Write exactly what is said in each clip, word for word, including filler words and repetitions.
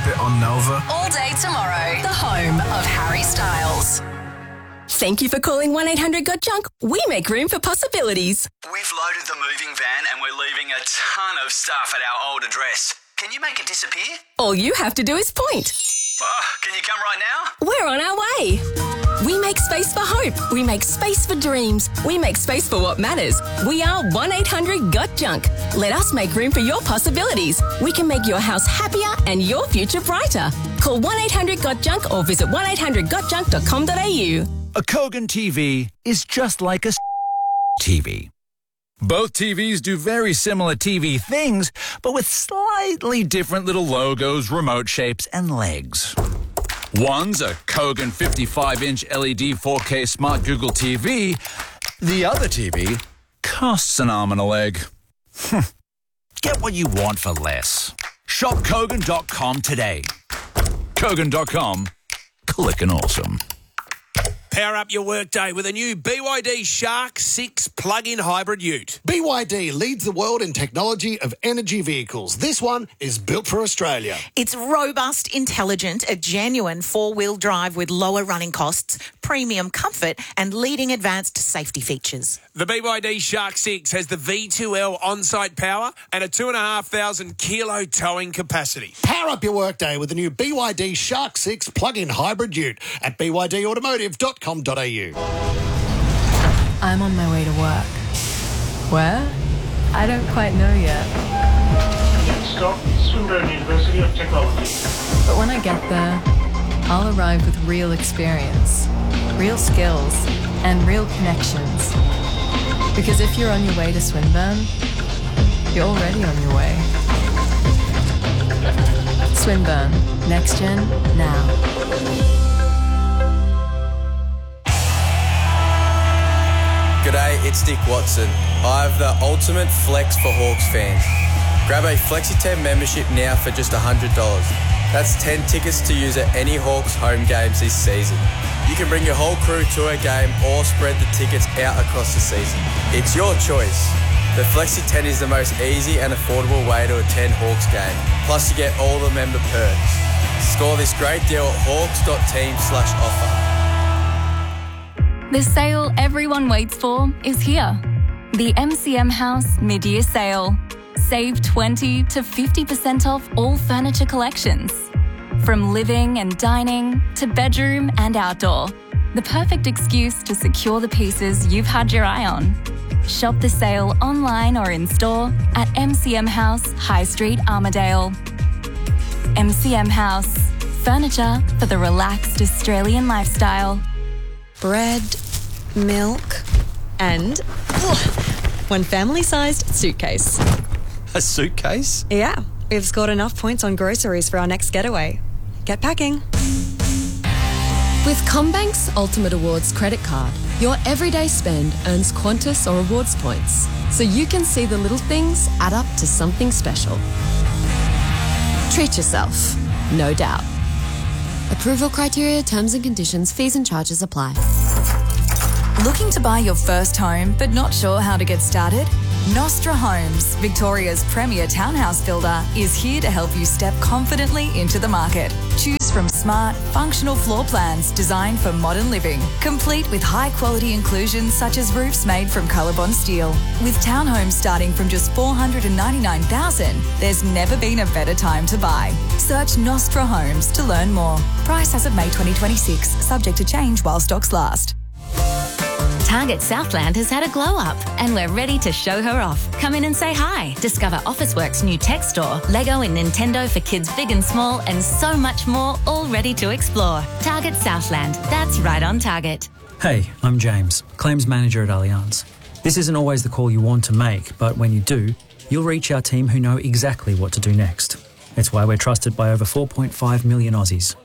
Bit on Nova. All day tomorrow, the home of Harry Styles. Thank you for calling one eight hundred got junk. We make room for possibilities. We've loaded the moving van and we're leaving a ton of stuff at our old address. Can you make it disappear? All you have to do is point. Oh, can you come right now? We're on our way. We make space for hope. We make space for dreams. We make space for what matters. We are one eight hundred got junk. Let us make room for your possibilities. We can make your house happier and your future brighter. Call one eight hundred got junk or visit one eight hundred got junk dot com dot a u. A Kogan T V is just like a T V. Both T Vs do very similar T V things, but with slightly different little logos, remote shapes, and legs. One's a Kogan fifty-five inch L E D four K Smart Google T V. The other T V costs an arm and a leg. Get what you want for less. Shop Kogan dot com today. Kogan dot com. Clickin' awesome. Power up your workday with a new B Y D Shark six plug-in hybrid ute. B Y D leads the world in technology of energy vehicles. This one is built for Australia. It's robust, intelligent, a genuine four-wheel drive with lower running costs, premium comfort and leading advanced safety features. The B Y D Shark six has the V two L on-site power and a two thousand five hundred kilo towing capacity. Power up your workday with the new B Y D Shark six plug-in hybrid ute at b y d automotive dot com dot a u. I'm on my way to work. Where? I don't quite know yet. Stop, Swinburne University of Technology. But when I get there, I'll arrive with real experience, real skills, and real connections. Because if you're on your way to Swinburne, you're already on your way. Swinburne. Next Gen, now. G'day, it's Dick Watson. I have the ultimate flex for Hawks fans. Grab a FlexiTen membership now for just one hundred dollars. That's ten tickets to use at any Hawks home games this season. You can bring your whole crew to a game or spread the tickets out across the season. It's your choice. The FlexiTen is the most easy and affordable way to attend Hawks game. Plus you get all the member perks. Score this great deal at hawks dot team slash offer. The sale everyone waits for is here. The M C M House Mid-Year Sale. Save twenty to fifty percent off all furniture collections. From living and dining to bedroom and outdoor. The perfect excuse to secure the pieces you've had your eye on. Shop the sale online or in store at M C M House, High Street, Armadale. M C M House. Furniture for the relaxed Australian lifestyle. Bread, milk, and ugh, one family-sized suitcase. A suitcase? Yeah, we've scored enough points on groceries for our next getaway. Get packing. With CommBank's Ultimate Awards credit card, your everyday spend earns Qantas or rewards points, so you can see the little things add up to something special. Treat yourself, no doubt. Approval criteria, terms and conditions, fees and charges apply. Looking to buy your first home but not sure how to get started? Nostra Homes, Victoria's premier townhouse builder, is here to help you step confidently into the market. Choose from smart, functional floor plans designed for modern living, complete with high-quality inclusions such as roofs made from Colorbond steel. With townhomes starting from just four hundred ninety-nine thousand dollars, there's never been a better time to buy. Search Nostra Homes to learn more. Price as of May twenty twenty-six, subject to change while stocks last. Target Southland has had a glow up and we're ready to show her off. Come in and say hi. Discover Officeworks' new tech store, Lego and Nintendo for kids big and small, and so much more, all ready to explore. Target Southland. That's right on target. Hey, I'm James, Claims Manager at Allianz. This isn't always the call you want to make, but when you do, you'll reach our team who know exactly what to do next. It's why we're trusted by over four point five million Aussies.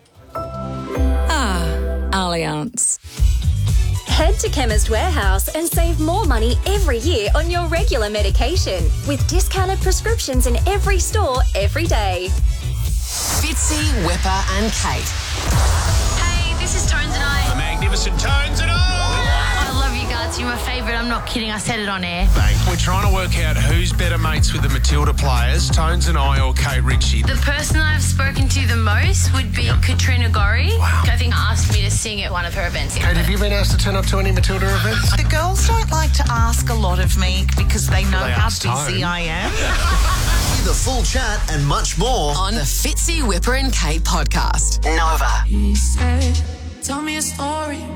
Ah, Allianz. Head to Chemist Warehouse and save more money every year on your regular medication with discounted prescriptions in every store every day. Fitzy, Whipper and Kate. Hey, this is Tones and I. The magnificent Tones and I. I love you guys Arts, you're my favourite. I'm not kidding. I said it on air. We're trying to work out who's better mates with the Matilda players, Tones and I or Kate Ritchie. The person I've spoken to the most would be Katrina Gorry. Wow. I think asked me to sing at one of her events. Kate, have you been asked to turn up to any Matilda events? The girls don't like to ask a lot of me because they know They how ask busy Tone. I am. Hear the full chat and much more on the Fitzy, Whipper and Kate podcast. Nova. He said, tell me a story.